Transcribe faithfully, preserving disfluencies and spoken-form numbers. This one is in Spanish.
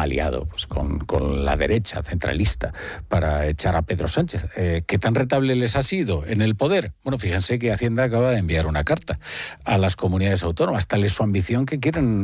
aliado pues, con, con la derecha centralista para echar a Pedro Sánchez. Eh, ¿Qué tan rentable les ha sido en el poder? Bueno, fíjense que Hacienda acaba de enviar una carta a las comunidades autónomas. Tal es su ambición que quieren